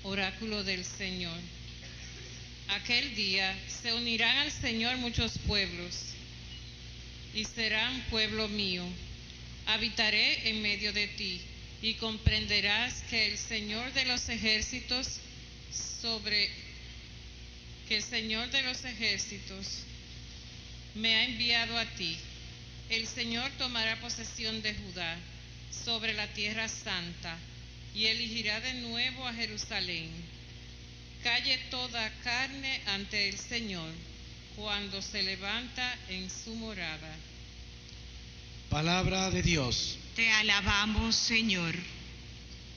oráculo del Señor. Aquel día se unirán al Señor muchos pueblos, y serán pueblo mío. Habitaré en medio de ti, y comprenderás que el Señor de los ejércitos me ha enviado a ti. El Señor tomará posesión de Judá sobre la tierra santa, y elegirá de nuevo a Jerusalén. Calle toda carne ante el Señor cuando se levanta en su morada. Palabra de Dios. Te alabamos, Señor.